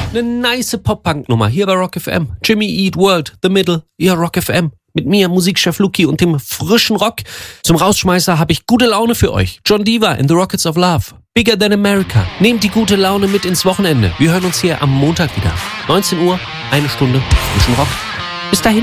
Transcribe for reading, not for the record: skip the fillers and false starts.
Eine nice Pop-Punk-Nummer hier bei Rock FM. Jimmy Eat World, The Middle, ja Rock FM. Mit mir, Musikchef Luki und dem frischen Rock. Zum Rausschmeißer habe ich gute Laune für euch. John Diva in The Rockets of Love. Bigger Than America. Nehmt die gute Laune mit ins Wochenende. Wir hören uns hier am Montag wieder. 19 Uhr, 1 Stunde frischen Rock. Bis dahin.